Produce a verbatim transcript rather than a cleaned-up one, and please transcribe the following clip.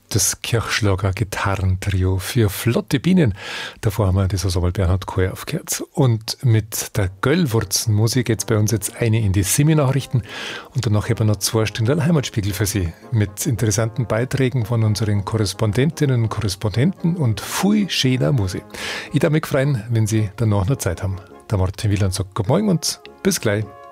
das Kirchschlager-Gitarrentrio für flotte Bienen. Davor haben wir das Ensemble Bernhard Koer aufgehört. Und mit der Göllwurzenmusik geht es bei uns jetzt eine in die Simi-Nachrichten und danach haben wir noch zwei Stunden Heimatspiegel für Sie mit interessanten Beiträgen von unseren Korrespondentinnen und Korrespondenten und viel schöner Musik. Ich darf mich freuen, wenn Sie danach noch Zeit haben. Der Martin Wieland sagt Guten Morgen und bis gleich.